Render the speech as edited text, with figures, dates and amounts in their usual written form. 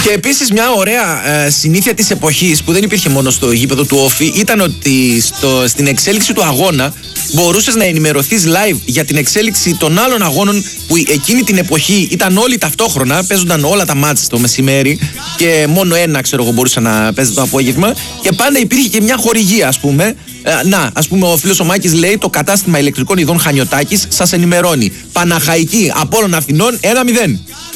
Και επίσης μια ωραία συνήθεια της εποχής που δεν υπήρχε μόνο στο γήπεδο του Όφη ήταν ότι στην εξέλιξη του αγώνα μπορούσες να ενημερωθείς live για την εξέλιξη των άλλων αγώνων που εκείνη την εποχή ήταν όλοι ταυτόχρονα, παίζονταν όλα τα μάτς το μεσημέρι και μόνο ένα ξέρω εγώ μπορούσε να παίζει το απόγευμα και πάντα υπήρχε και μια χορηγία ας πούμε. Ας πούμε ο φίλος ο Μάκης λέει το κατάστημα ηλεκτρικών ειδών Χανιωτάκης σας ενημερώνει Παναχαϊκή Απόλλων Αθηνών 1-0.